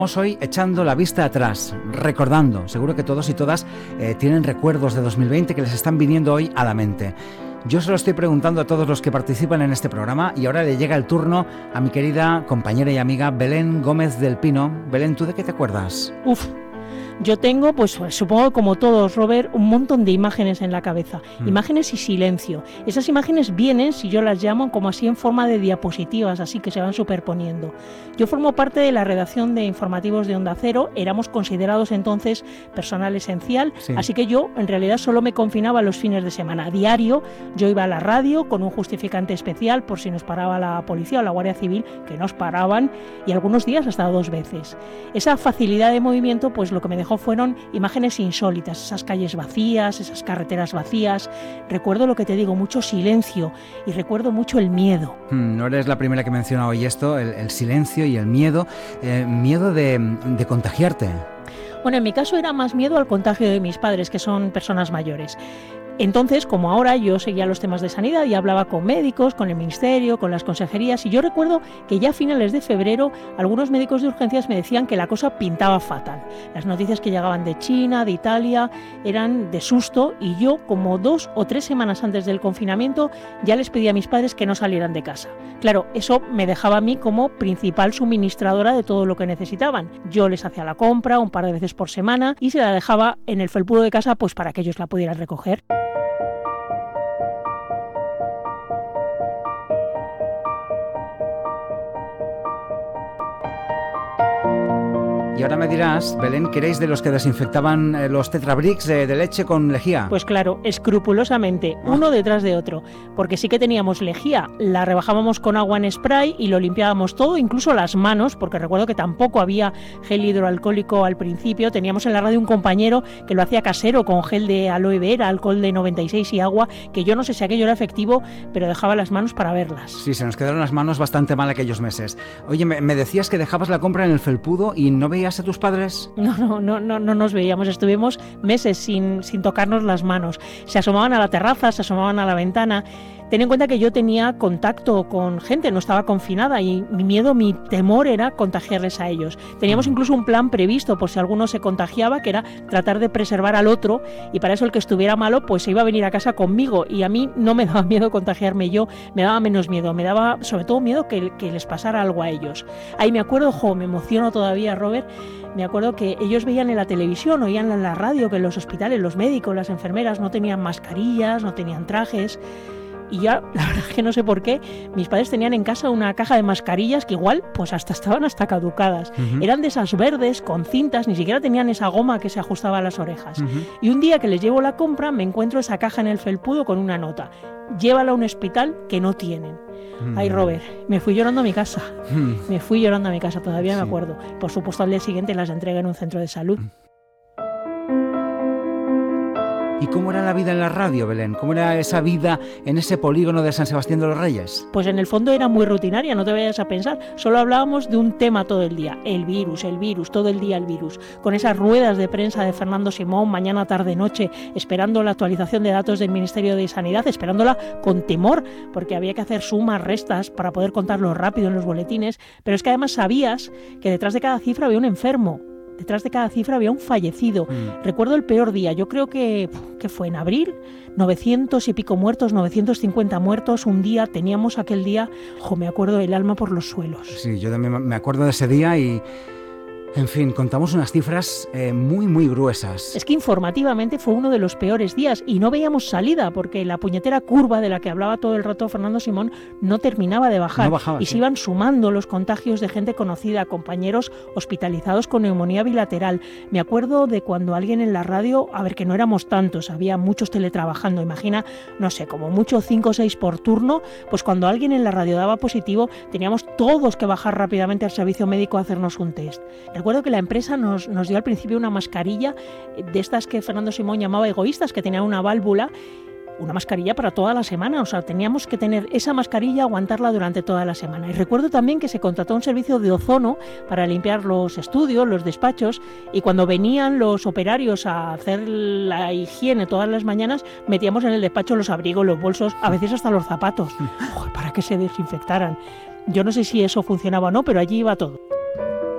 Estamos hoy echando la vista atrás, recordando. Seguro que todos y todas tienen recuerdos de 2020 que les están viniendo hoy a la mente. Yo se lo estoy preguntando a todos los que participan en este programa y ahora le llega el turno a mi querida compañera y amiga Belén Gómez del Pino. Belén, ¿tú de qué te acuerdas? Yo tengo, pues supongo que como todos, Robert, un montón de imágenes en la cabeza. Imágenes y silencio. Esas imágenes vienen, si yo las llamo, como así en forma de diapositivas, así que se van superponiendo. Yo formo parte de la redacción de informativos de Onda Cero. Éramos considerados entonces personal esencial, sí. Así que yo en realidad solo me confinaba los fines de semana. A diario yo iba a la radio con un justificante especial por si nos paraba la policía o la Guardia Civil, que nos paraban, y algunos días hasta 2 veces. Esa facilidad de movimiento, pues lo que me dejó fueron imágenes insólitas, esas calles vacías, esas carreteras vacías. Recuerdo lo que te digo, mucho silencio, y recuerdo mucho el miedo. No eres la primera que menciona hoy esto, el silencio y el miedo, miedo de contagiarte. Bueno, en mi caso era más miedo al contagio de mis padres, que son personas mayores. Entonces, como ahora, yo seguía los temas de sanidad y hablaba con médicos, con el ministerio, con las consejerías, y yo recuerdo que ya a finales de febrero algunos médicos de urgencias me decían que la cosa pintaba fatal. Las noticias que llegaban de China, de Italia, eran de susto, y yo, como 2 o 3 semanas antes del confinamiento, ya les pedí a mis padres que no salieran de casa. Claro, eso me dejaba a mí como principal suministradora de todo lo que necesitaban. Yo les hacía la compra un par de veces por semana y se la dejaba en el felpudo de casa, pues para que ellos la pudieran recoger. Y ahora me dirás, Belén, que erais de los que desinfectaban los tetrabricks de leche con lejía. Pues claro, escrupulosamente, uno detrás de otro, porque sí que teníamos lejía, la rebajábamos con agua en spray y lo limpiábamos todo, incluso las manos, porque recuerdo que tampoco había gel hidroalcohólico al principio. Teníamos en la radio un compañero que lo hacía casero con gel de aloe vera, alcohol de 96 y agua, que yo no sé si aquello era efectivo, pero dejaba las manos para verlas. Sí, se nos quedaron las manos bastante mal aquellos meses. Oye, me decías que dejabas la compra en el felpudo y no veías a tus padres. No nos veíamos, estuvimos meses sin tocarnos las manos. Se asomaban a la terraza, se asomaban a la ventana. Ten en cuenta que yo tenía contacto con gente, no estaba confinada, y mi miedo, mi temor era contagiarles a ellos. Teníamos incluso un plan previsto por si alguno se contagiaba, que era tratar de preservar al otro, y para eso el que estuviera malo pues se iba a venir a casa conmigo, y a mí no me daba miedo contagiarme yo, me daba menos miedo, me daba sobre todo miedo que les pasara algo a ellos. Ahí me acuerdo, me emociono todavía, Robert, me acuerdo que ellos veían en la televisión, oían en la radio que en los hospitales los médicos, las enfermeras no tenían mascarillas, no tenían trajes. Y ya, la verdad es que no sé por qué, mis padres tenían en casa una caja de mascarillas que igual, pues estaban caducadas. Eran de esas verdes, con cintas, ni siquiera tenían esa goma que se ajustaba a las orejas. Y un día que les llevo la compra, me encuentro esa caja en el felpudo con una nota: llévala a un hospital que no tienen. Ay, Robert, me fui llorando a mi casa. Me fui llorando a mi casa, todavía me acuerdo. Por supuesto, al día siguiente las entregué en un centro de salud. ¿Y cómo era la vida en la radio, Belén? ¿Cómo era esa vida en ese polígono de San Sebastián de los Reyes? Pues en el fondo era muy rutinaria, no te vayas a pensar. Solo hablábamos de un tema todo el día. El virus, todo el día el virus. Con esas ruedas de prensa de Fernando Simón, mañana, tarde, noche, esperando la actualización de datos del Ministerio de Sanidad, esperándola con temor, porque había que hacer sumas, restas, para poder contarlo rápido en los boletines. Pero es que además sabías que detrás de cada cifra había un enfermo. Detrás de cada cifra había un fallecido. Recuerdo el peor día, yo creo que fue en abril, 900 y pico muertos, 950 muertos. Un día, teníamos aquel día, me acuerdo el alma por los suelos. Sí, yo también me acuerdo de ese día y... En fin, contamos unas cifras muy, muy gruesas. Es que informativamente fue uno de los peores días y no veíamos salida, porque la puñetera curva de la que hablaba todo el rato Fernando Simón no terminaba de bajar. No bajaba, y se iban sumando los contagios de gente conocida, compañeros hospitalizados con neumonía bilateral. Me acuerdo de cuando alguien en la radio, que no éramos tantos, había muchos teletrabajando, imagina, no sé, como mucho 5 o 6 por turno, pues cuando alguien en la radio daba positivo, teníamos todos que bajar rápidamente al servicio médico a hacernos un test. Recuerdo que la empresa nos dio al principio una mascarilla de estas que Fernando Simón llamaba egoístas, que tenían una válvula, una mascarilla para toda la semana. O sea, teníamos que tener esa mascarilla, aguantarla durante toda la semana. Y recuerdo también que se contrató un servicio de ozono para limpiar los estudios, los despachos, y cuando venían los operarios a hacer la higiene todas las mañanas, metíamos en el despacho los abrigos, los bolsos, a veces hasta los zapatos, para que se desinfectaran. Yo no sé si eso funcionaba o no, pero allí iba todo.